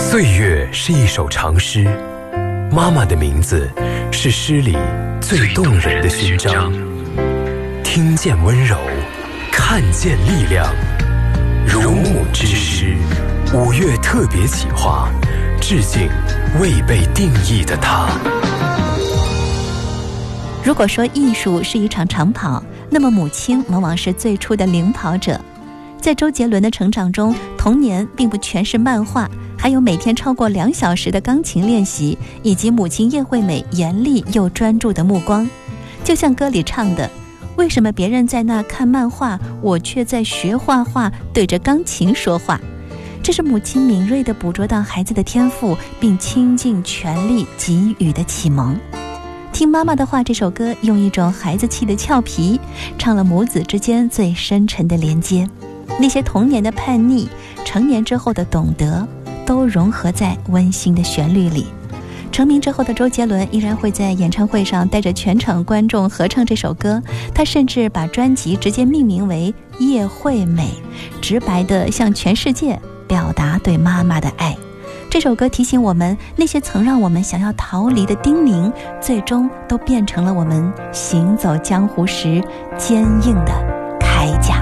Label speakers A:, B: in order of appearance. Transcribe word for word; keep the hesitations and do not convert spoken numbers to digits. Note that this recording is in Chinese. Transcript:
A: 岁月是一首长诗，妈妈的名字是诗里最动人的勋章。听见温柔，看见力量，如母之诗，五月特别企划，致敬未被定义的她。
B: 如果说艺术是一场长跑，那么母亲往往是最初的领跑者。在周杰伦的成长中，童年并不全是漫画，还有每天超过两小时的钢琴练习，以及母亲叶惠美严厉又专注的目光。就像歌里唱的，为什么别人在那看漫画，我却在学画画，对着钢琴说话？这是母亲敏锐地捕捉到孩子的天赋，并倾尽全力给予的启蒙。听妈妈的话这首歌，用一种孩子气的俏皮，唱了母子之间最深沉的连接。那些童年的叛逆，成年之后的懂得，都融合在温馨的旋律里。成名之后的周杰伦依然会在演唱会上带着全场观众合唱这首歌，他甚至把专辑直接命名为叶惠美，直白地向全世界表达对妈妈的爱。这首歌提醒我们，那些曾让我们想要逃离的叮咛，最终都变成了我们行走江湖时坚硬的铠甲。